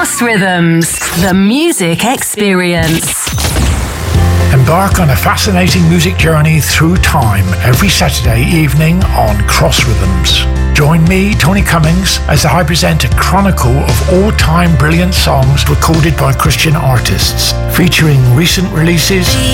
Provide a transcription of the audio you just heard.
Cross Rhythms, the music experience. Embark on a fascinating music journey through time every Saturday evening on Cross Rhythms. Join me, Tony Cummings, as I present a chronicle of all-time brilliant songs recorded by Christian artists, featuring recent releases,